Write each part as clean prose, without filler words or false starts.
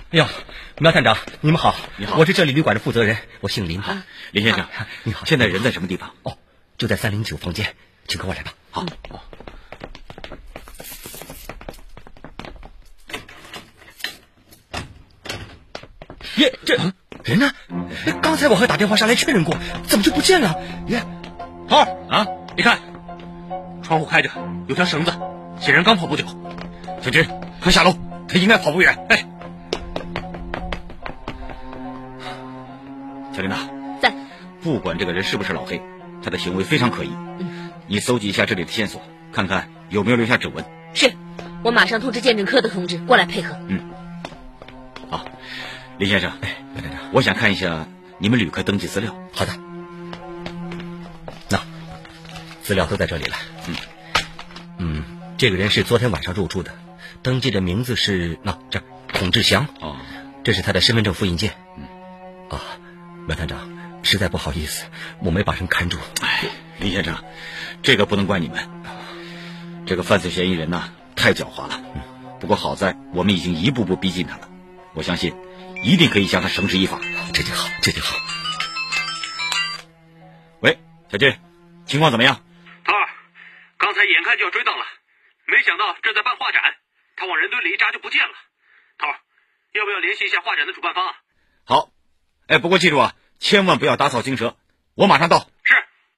哎呦，苗探长，你们好！ 你好， 我是这里旅馆的负责人，我姓林。 林先生， 你好。 现在人在什么地方？ 哦，就在309房间，请跟我来吧。 好。 耶，这人呢？刚才我还打电话上来确认过，怎么就不见了？耶， 涛儿啊，你看，窗户开着，有条绳子，显然刚跑不久。小军，快下楼，他应该跑不远。哎， 小琳娜， 在。 不管这个人是不是老黑，他的行为非常可疑。你搜集一下这里的线索，看看有没有留下指纹。 是，我马上通知鉴证科的同志过来配合。 好，林先生，苗探长，我想看一下你们旅客登记资料。 好的，那资料都在这里了。这个人是昨天晚上入住的，登记的名字是这孔志祥。 哦， 这是他的身份证复印件。苗探长，实在不好意思，我没把人看住。 林先生，这个不能怪你们。这个犯罪嫌疑人太狡猾了。不过好在我们已经一步步逼近他了，我相信一定可以将他绳之以法。 这就好，这就好。 喂，小军，情况怎么样？ 涛儿，刚才眼看就要追到了，没想到正在办画展，他往人堆里一扎就不见了。涛儿，要不要联系一下画展的主办方啊？ 好，不过记住千万不要打草惊蛇，我马上到。 是。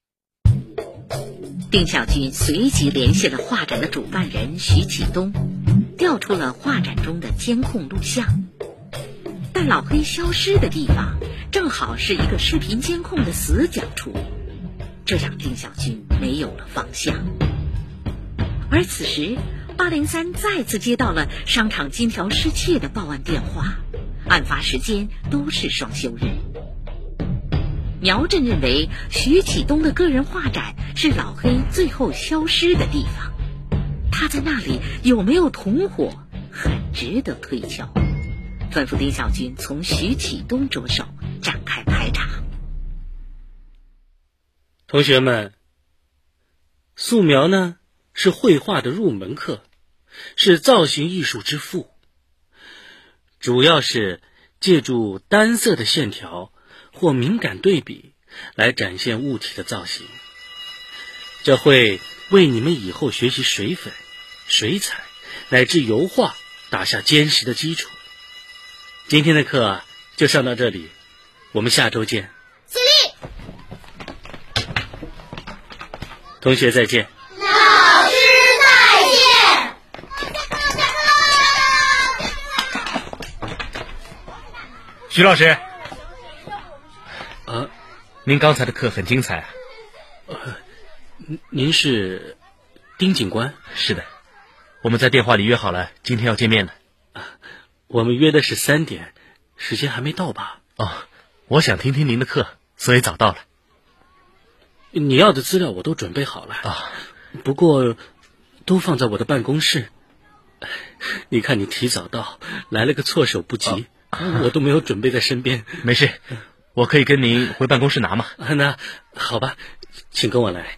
丁小军随即联系了画展的主办人徐启东，调出了画展中的监控录像。但老黑消失的地方正好是一个视频监控的死角处，这让丁小军没有了方向。而此时803再次接到了商场金条失窃的报案电话，案发时间都是双休日。苗震认为徐启东的个人画展是老黑最后消失的地方，他在那里有没有同伙很值得推敲，吩咐丁小军从徐启东着手展开排查。 同学们，素描呢是绘画的入门课，是造型艺术之父，主要是借助单色的线条或敏感对比来展现物体的造型，这会为你们以后学习水粉、水彩乃至油画打下坚实的基础。今天的课就上到这里，我们下周见。 起立， 同学再见。 老师再见。 徐老师，您刚才的课很精彩。 您是丁警官？ 是的，我们在电话里约好了，今天要见面的。 我们约的是3点，时间还没到吧？ 我想听听您的课，所以早到了。 你要的资料我都准备好了不过都放在我的办公室。你看你提早到，来了个措手不及，我都没有准备在身边。 没事，我可以跟您回办公室拿吗？ 那好吧，请跟我来。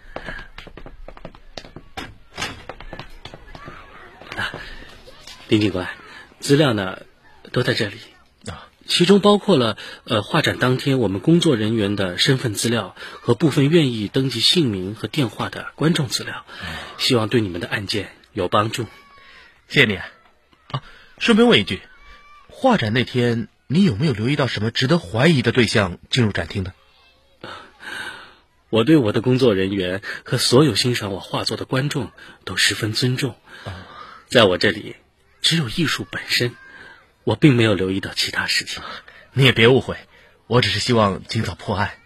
丁警官，资料呢都在这里其中包括了画展当天我们工作人员的身份资料和部分愿意登记姓名和电话的观众资料，希望对你们的案件有帮助。 谢谢你顺便问一句，画展那天你有没有留意到什么值得怀疑的对象进入展厅的？ 我对我的工作人员和所有欣赏我画作的观众都十分尊重在我这里只有艺术本身，我并没有留意到其他事情。 你也别误会，我只是希望尽早破案。